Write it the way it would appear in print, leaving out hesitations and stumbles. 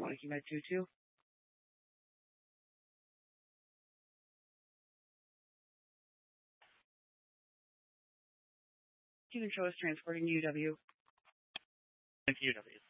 Monica Med 22. Team Control is transporting UW. Thank you, UW.